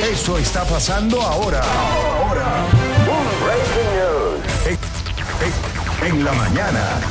Eso está pasando ahora. En la mañana.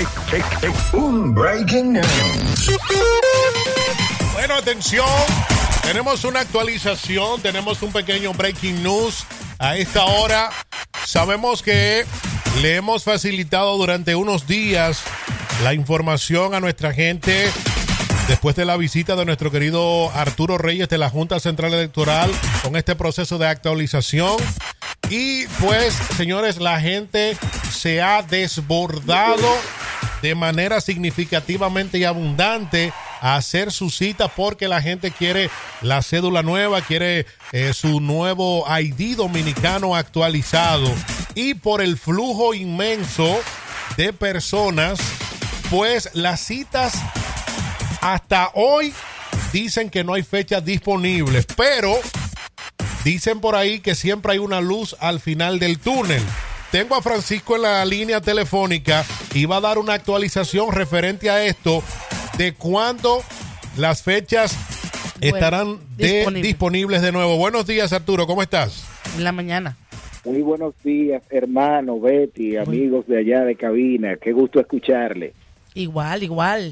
Un breaking news. Bueno, atención. Tenemos una actualización, tenemos un pequeño breaking news a esta hora. Sabemos que le hemos facilitado durante unos días la información a nuestra gente después de la visita de nuestro querido Arturo Reyes de la Junta Central Electoral con este proceso de actualización. Y pues, señores, la gente se ha desbordado de manera significativamente y abundante a hacer su cita porque la gente quiere la cédula nueva, quiere su nuevo ID dominicano actualizado. Y por el flujo inmenso de personas, pues las citas hasta hoy dicen que no hay fechas disponibles, pero dicen por ahí que siempre hay una luz al final del túnel. Tengo a Francisco en la línea telefónica y va a dar una actualización referente a esto de cuándo las fechas estarán disponibles de nuevo. Buenos días, Arturo, ¿cómo estás? En la mañana. Muy buenos días, hermano, Betty, amigos de allá de cabina. Qué gusto escucharle. Igual.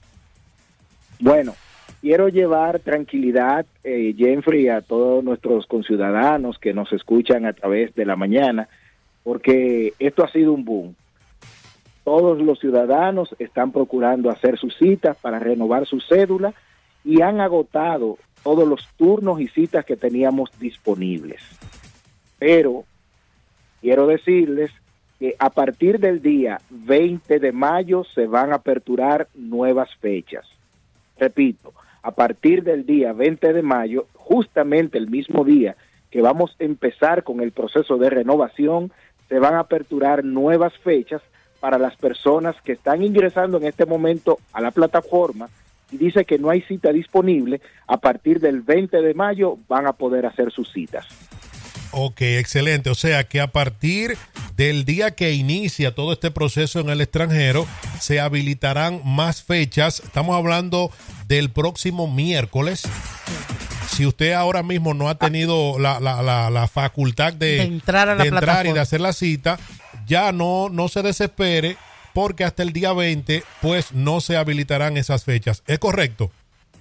Bueno, quiero llevar tranquilidad, Jeffrey, a todos nuestros conciudadanos que nos escuchan a través de la mañana, porque esto ha sido un boom. Todos los ciudadanos están procurando hacer sus citas para renovar su cédula y han agotado todos los turnos y citas que teníamos disponibles. Pero quiero decirles que a partir del día 20 de mayo se van a aperturar nuevas fechas. Repito, a partir del día 20 de mayo, justamente el mismo día que vamos a empezar con el proceso de renovación, se van a aperturar nuevas fechas para las personas que están ingresando en este momento a la plataforma y dice que no hay cita disponible. A partir del 20 de mayo van a poder hacer sus citas. Ok, excelente. O sea que a partir del día que inicia todo este proceso en el extranjero, se habilitarán más fechas. Estamos hablando del próximo miércoles. Si usted ahora mismo no ha tenido la facultad de entrar y de hacer la cita, ya no se desespere, porque hasta el día 20 pues no se habilitarán esas fechas. ¿Es correcto?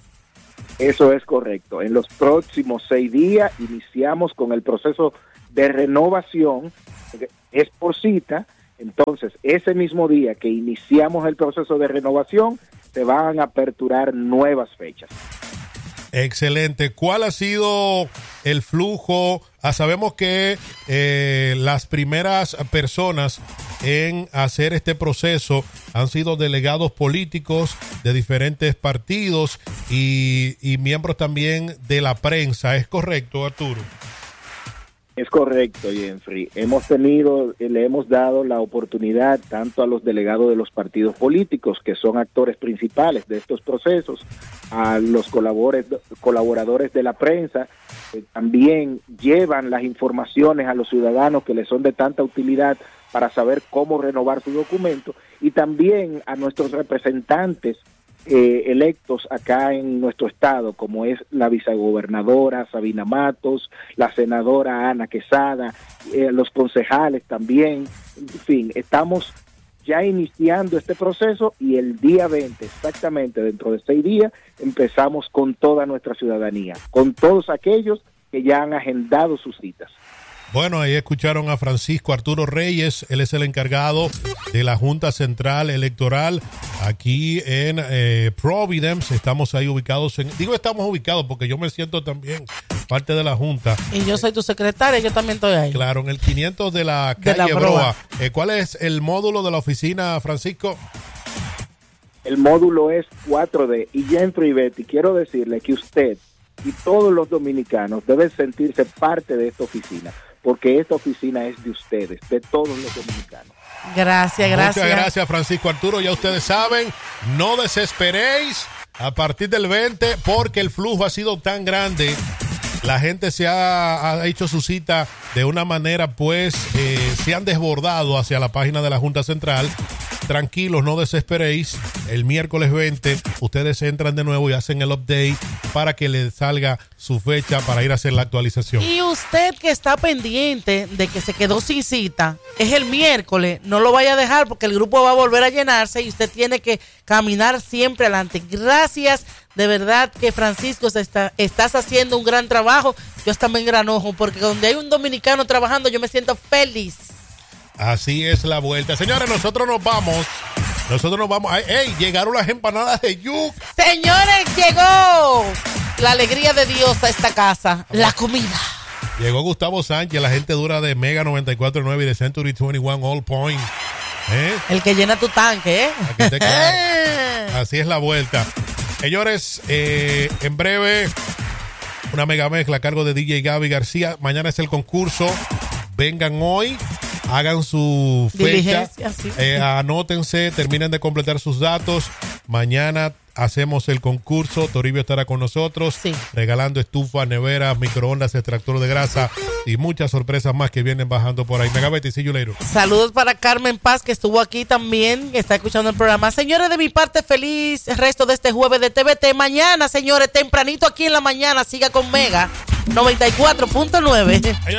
Eso es correcto. En los próximos 6 días iniciamos con el proceso de renovación. Es por cita. Entonces, ese mismo día que iniciamos el proceso de renovación, se van a aperturar nuevas fechas. Excelente. ¿Cuál ha sido el flujo? Sabemos que las primeras personas en hacer este proceso han sido delegados políticos de diferentes partidos y miembros también de la prensa. ¿Es correcto, Arturo? Es correcto, Jeffrey. Le hemos dado la oportunidad tanto a los delegados de los partidos políticos, que son actores principales de estos procesos, a los colaboradores de la prensa, que también llevan las informaciones a los ciudadanos que les son de tanta utilidad para saber cómo renovar su documento, y también a nuestros representantes electos acá en nuestro estado, como es la vicegobernadora Sabina Matos, la senadora Ana Quesada, los concejales también. En fin, estamos ya iniciando este proceso y el día 20, exactamente dentro de 6 días, empezamos con toda nuestra ciudadanía, con todos aquellos que ya han agendado sus citas. Bueno, ahí escucharon a Francisco Arturo Reyes. Él es el encargado de la Junta Central Electoral aquí en Providence. Estamos ahí ubicados estamos ubicados porque yo me siento también parte de la Junta. Y yo soy tu secretaria, yo también estoy ahí. Claro, en el 500 de la calle Broa. ¿Cuál es el módulo de la oficina, Francisco? El módulo es 4D. Y Jeffrey y Betty, quiero decirle que usted y todos los dominicanos deben sentirse parte de esta oficina, porque esta oficina es de ustedes, de todos los dominicanos. Gracias. Muchas gracias, Francisco Arturo. Ya ustedes saben, no desesperéis a partir del 20, porque el flujo ha sido tan grande. La gente se ha hecho su cita de una manera, pues, se han desbordado hacia la página de la Junta Central. tranquilos, no desesperéis. El miércoles 20 ustedes entran de nuevo y hacen el update para que les salga su fecha para ir a hacer la actualización. Y usted que está pendiente de que se quedó sin cita, es el miércoles, no lo vaya a dejar porque el grupo va a volver a llenarse y usted tiene que caminar siempre adelante. Gracias, de verdad que Francisco estás haciendo un gran trabajo. Yo también granojo porque donde hay un dominicano trabajando yo me siento feliz. Así es la vuelta. Señores, nosotros nos vamos. ¡Ey! Llegaron las empanadas de yuca. Señores, llegó la alegría de Dios a esta casa, la comida. Llegó Gustavo Sánchez, la gente dura de Mega 94.9 y de Century 21 All Point. El que llena tu tanque, Aquí te claro. Así es la vuelta. Señores, en breve, una mega mezcla a cargo de DJ Gaby García. Mañana es el concurso. Vengan hoy. Hagan su fecha, sí. Anótense, terminen de completar sus datos. Mañana hacemos el concurso. Toribio estará con nosotros, sí, regalando estufas, neveras, microondas, extractor de grasa y muchas sorpresas más que vienen bajando por ahí. Megabeti, see you later. Saludos para Carmen Paz, que estuvo aquí también, que está escuchando el programa. Señores, de mi parte, feliz resto de este jueves de TVT. Mañana, señores, tempranito aquí en la mañana, siga con Mega 94.9.